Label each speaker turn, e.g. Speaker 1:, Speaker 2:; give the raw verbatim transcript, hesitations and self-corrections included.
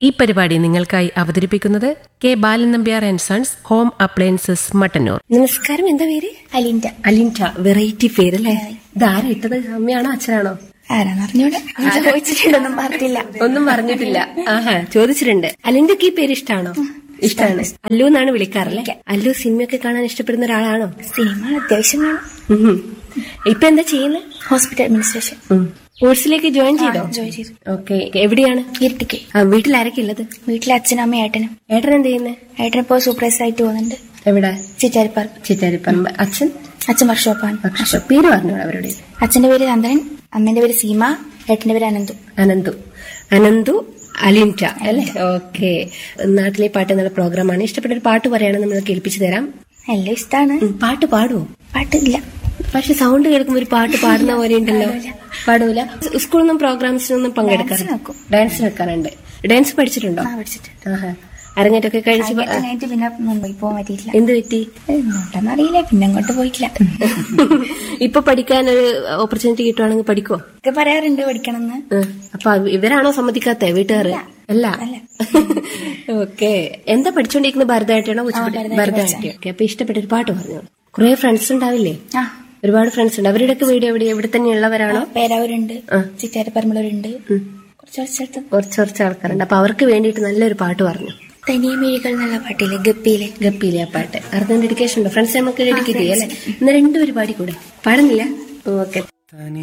Speaker 1: ഈ പരിപാടി നിങ്ങൾക്കായി അവതരിപ്പിക്കുന്നത് K Balan Nambiar and sons home appliances Mattannur. നമസ്കാരം. എന്താ പേര്?
Speaker 2: അലിൻറ്റ.
Speaker 1: അലിൻറ്റ. വെറൈറ്റി പേരല്ലേ. ഇതാരാ ഇട്ടത്? അമ്മയാണോ അച്ഛനാണോ?
Speaker 2: ആരാന്നറിഞ്ഞൂടെ. ചോദിച്ചിട്ടുണ്ടൊന്നും പറഞ്ഞിട്ടില്ല.
Speaker 1: ഒന്നും പറഞ്ഞിട്ടില്ല. ആഹാ, ചോദിച്ചിട്ടുണ്ട്. അലിൻറ്റക്ക് ഈ പേര് ഇഷ്ടാണോ? ഇഷ്ടാണ്. അല്ലു എന്നാണ് വിളിക്കാറല്ലേ? അല്ലു സിനിമയൊക്കെ കാണാൻ ഇഷ്ടപ്പെടുന്ന ഒരാളാണോ?
Speaker 2: സിനിമ അത്യാവശ്യം കാണും.
Speaker 1: ഇപ്പൊ എന്താ ചെയ്യുന്നത്?
Speaker 2: ഹോസ്പിറ്റൽ അഡ്മിനിസ്ട്രേഷൻ
Speaker 1: കോഴ്സിലേക്ക് ജോയിൻ ചെയ്തോ?
Speaker 2: ജോയിൻ ചെയ്തു.
Speaker 1: ഓക്കെ. എവിടെയാണ്?
Speaker 2: ഇരട്ടിക്ക്.
Speaker 1: വീട്ടിൽ ആരൊക്കെ ഉള്ളത്?
Speaker 2: വീട്ടിലെ അച്ഛനും അമ്മയും ഏട്ടനും.
Speaker 1: ഏട്ടൻ എന്ത് ചെയ്യുന്നത്?
Speaker 2: ഏട്ടൻ ഇപ്പോ സൂപ്പർവൈസർ ആയിട്ട് പോകുന്നുണ്ട്.
Speaker 1: എവിടെ?
Speaker 2: ചിറ്റാരിപ്പാർക്ക്.
Speaker 1: ചിറ്റാരിപ്പറമ്പ്. അച്ഛൻ?
Speaker 2: അച്ഛൻ വർക്ക്ഷോപ്പാണ്.
Speaker 1: വർക്ക്ഷോപ്പ്. പേര് പറഞ്ഞോളൂ അവരുടെ.
Speaker 2: അച്ഛന്റെ പേര് ചന്ദ്രൻ, അമ്മേന്റെ പേര് സീമ, ഏട്ടന്റെ പേര് അനന്തു.
Speaker 1: അനന്തു. അനന്തു അലിൻറ്റ അല്ലേ? ഓക്കെ. നാട്ടിലെ പാട്ട് എന്നുള്ള പ്രോഗ്രാമാണ്. ഇഷ്ടപ്പെട്ട ഒരു പാട്ട് പറയുകയാണെങ്കിൽ നമ്മൾ കേൾപ്പിച്ചു തരാം.
Speaker 2: എല്ലാം ഇഷ്ടമാണ്.
Speaker 1: പാട്ട് പാടുവോ?
Speaker 2: പാട്ടില്ല,
Speaker 1: പക്ഷെ സൗണ്ട് കേൾക്കുമ്പോൾ ഒരു പാട്ട് പാടുന്ന പോലെ ഉണ്ടല്ലോ. പാടൂല? സ്കൂളിൽ നിന്നും പ്രോഗ്രാംസിനൊന്നും പങ്കെടുക്കാറുണ്ട്? ഡാൻസ് വെക്കാറുണ്ട്. ഡാൻസ് പഠിച്ചിട്ടുണ്ടോ?
Speaker 2: പഠിച്ചിട്ടുണ്ട്.
Speaker 1: ആഹാ. അരങ്ങേറ്റൊക്കെ കഴിച്ച്
Speaker 2: പിന്നെ മുംബൈ പോകാൻ പറ്റിയില്ല.
Speaker 1: എന്ത് പറ്റി?
Speaker 2: അറിയില്ല. പിന്നെ അങ്ങോട്ട് പോയിട്ടില്ല.
Speaker 1: ഇപ്പൊ പഠിക്കാൻ ഒരു ഓപ്പർച്യൂണിറ്റി കിട്ടുവാണെങ്കിൽ പഠിക്കോ?
Speaker 2: ഒക്കെ പറയാറുണ്ട് പഠിക്കണമെന്ന്.
Speaker 1: അപ്പൊ ഇവരാണോ സമ്മതിക്കാത്ത? വീട്ടുകാർ അല്ല? ഓക്കെ. എന്താ പഠിച്ചോണ്ടിരിക്കുന്നത്? ഭരതനാട്യമാണോ? ഭരതനാട്യം. ഓക്കെ. അപ്പൊ ഇഷ്ടപ്പെട്ട ഒരു പാട്ട് പറഞ്ഞു. കുറെ ഫ്രണ്ട്സ് ഉണ്ടാവില്ലേ? ഒരുപാട് ഫ്രണ്ട്സ് ഉണ്ട്. അവരുടെയൊക്കെ വീട് എവിടെ? എവിടെ തന്നെ ഉള്ളവരാണോ?
Speaker 2: പേരാവൂരുണ്ട്, ചിറ്റാരിപ്പറമ്പലൂരുണ്ട്, കുറച്ച്
Speaker 1: കുറച്ച് കുറച്ച് ആൾക്കാരുണ്ട്. അപ്പൊ അവർക്ക് വേണ്ടിയിട്ട് നല്ലൊരു പാട്ട് പറഞ്ഞു.
Speaker 2: തനിയമിഴികൾ എന്നുള്ള പാട്ടില്ലേ, ഗപ്പിയിലെ
Speaker 1: ഗപ്പിയിലെ ആ പാട്ട്. അർദ്ധം ഡെഡിക്കേഷൻ ഉണ്ടോ? ഫ്രണ്ട്സ് നമുക്ക് ഡെഡിക്കേറ്റ് ചെയ്യാം അല്ലെ? ഇന്ന് രണ്ടുപേര് പാടിക്കൂടെ? പാടുന്നില്ല? ഓക്കെ.